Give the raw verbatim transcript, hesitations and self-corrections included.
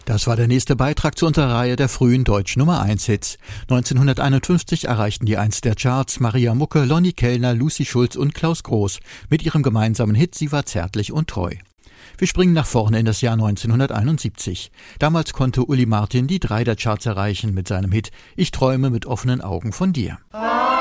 Das war der nächste Beitrag zu unserer Reihe der frühen deutschen Nummer eins Hits. neunzehnhunderteinundfünfzig erreichten die Eins der Charts Maria Mucke, Lonnie Kellner, Lucy Schulz und Klaus Groß mit ihrem gemeinsamen Hit Sie war zärtlich und treu. Wir springen nach vorne in das Jahr neunzehnhunderteinundsiebzig. Damals konnte Uli Martin die drei der Charts erreichen mit seinem Hit Ich träume mit offenen Augen von dir.